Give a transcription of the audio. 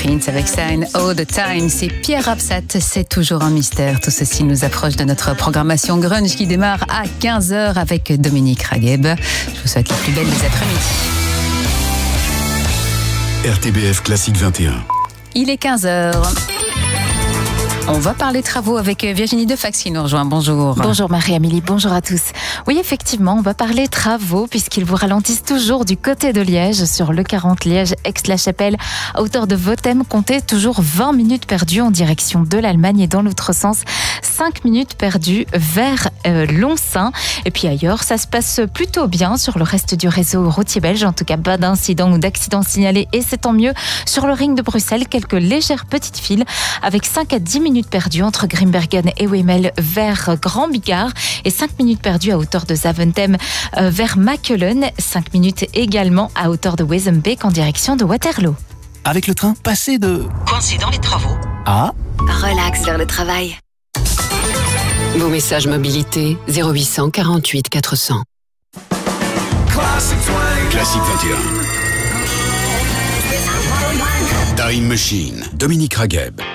Twins avec Sign All the Time. C'est Pierre Absat, c'est toujours un mystère. Tout ceci nous approche de notre programmation grunge qui démarre à 15h avec Dominique Ragheb. Je vous souhaite la plus belle des après-midi. RTBF Classique 21. Il est 15h. On va parler travaux avec Virginie Defax qui nous rejoint. Bonjour. Bonjour Marie-Amélie, bonjour à tous. Oui, effectivement, on va parler travaux puisqu'ils vous ralentissent toujours du côté de Liège sur le 40 Liège-Aix-la-Chapelle. À hauteur de Vothème, comptez toujours 20 minutes perdues en direction de l'Allemagne et dans l'autre sens, 5 minutes perdues vers Lonsin. Et puis ailleurs, ça se passe plutôt bien sur le reste du réseau routier belge. En tout cas, pas d'incidents ou d'accidents signalés et c'est tant mieux. Sur le ring de Bruxelles, quelques légères petites files avec 5 à 10 minutes perdues entre Grimbergen et Wemel vers Grand Bigard et 5 minutes perdues à hauteur de Zaventem vers Makelen. 5 minutes également à hauteur de Wezenbeek en direction de Waterloo. Avec le train, passez de... Coincé dans les travaux. Ah, Relax vers le travail. Vos messages mobilité 0800 48 400. Classique 21. Time Machine, Dominique Ragheb.